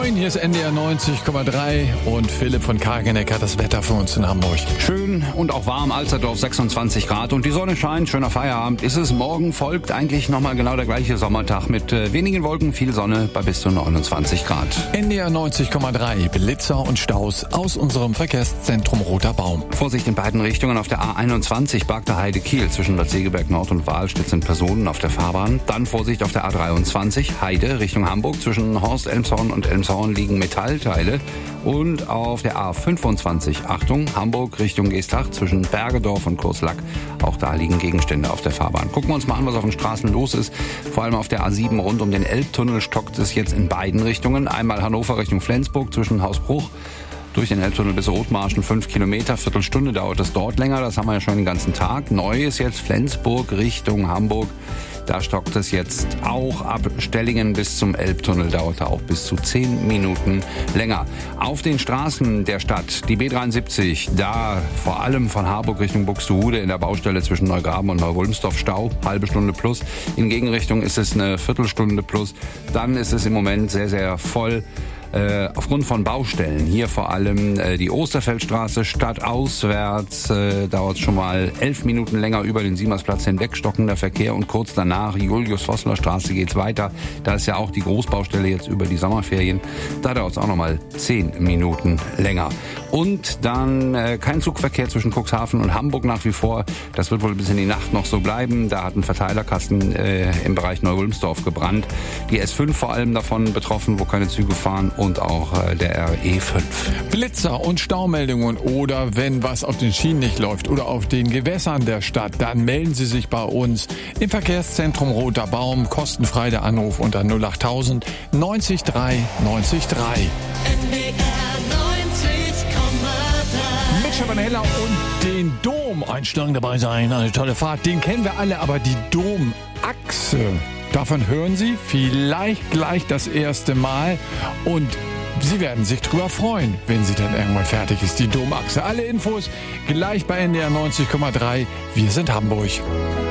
Moin, hier ist NDR 90,3 und Philipp von Kargeneck hat das Wetter für uns in Hamburg. Schön und auch warm, Alsterdorf 26 Grad und die Sonne scheint, schöner Feierabend ist es. Morgen folgt eigentlich nochmal genau der gleiche Sommertag mit wenigen Wolken, viel Sonne bei bis zu 29 Grad. NDR 90,3, Blitzer und Staus aus unserem Verkehrszentrum Roter Baum. Vorsicht in beiden Richtungen auf der A21 Bagda Heide-Kiel zwischen Bad Segeberg Nord und Wahlstedt sind Personen auf der Fahrbahn. Dann Vorsicht auf der A23 Heide Richtung Hamburg zwischen Horst, Elmshorn und Elmshorn liegen Metallteile. Und auf der A25, Achtung, Hamburg Richtung Geesthacht zwischen Bergedorf und Kurslack. Auch da liegen Gegenstände auf der Fahrbahn. Gucken wir uns mal an, was auf den Straßen los ist. Vor allem auf der A7 rund um den Elbtunnel stockt es jetzt in beiden Richtungen. Einmal Hannover Richtung Flensburg zwischen Hausbruch durch den Elbtunnel bis Rotmarschen 5 Kilometer, Viertelstunde dauert es dort länger. Das haben wir ja schon den ganzen Tag. Neu ist jetzt Flensburg Richtung Hamburg. Da stockt es jetzt auch ab Stellingen bis zum Elbtunnel, dauerte auch bis zu 10 Minuten länger. Auf den Straßen der Stadt, die B73, da vor allem von Harburg Richtung Buxtehude in der Baustelle zwischen Neugraben und Neuwulmsdorf Stau, halbe Stunde plus. In Gegenrichtung ist es eine Viertelstunde plus. Dann ist es im Moment sehr, sehr voll. Aufgrund von Baustellen. Hier vor allem die Osterfeldstraße stadtauswärts dauert es schon mal 11 Minuten länger über den Siemmersplatz hinweg, stockender Verkehr und kurz danach Julius-Vossler-Straße geht's weiter. Da ist ja auch die Großbaustelle jetzt über die Sommerferien. Da dauert es auch noch mal 10 Minuten länger. Und dann kein Zugverkehr zwischen Cuxhaven und Hamburg nach wie vor. Das wird wohl bis in die Nacht noch so bleiben. Da hat ein Verteilerkasten im Bereich Neuwulmsdorf gebrannt. Die S5 vor allem davon betroffen, wo keine Züge fahren. Und auch der RE5. Blitzer und Staumeldungen oder wenn was auf den Schienen nicht läuft oder auf den Gewässern der Stadt, dann melden Sie sich bei uns im Verkehrszentrum Roter Baum. Kostenfrei der Anruf unter 08000 90 3 90 3. NDR 90,3. Mit Schabanella und den Dom. Einsteigen dabei sein, eine tolle Fahrt. Den kennen wir alle, aber die Domachse. Davon hören Sie vielleicht gleich das erste Mal und Sie werden sich drüber freuen, wenn sie dann irgendwann fertig ist, die Domachse. Alle Infos gleich bei NDR 90,3. Wir sind Hamburg.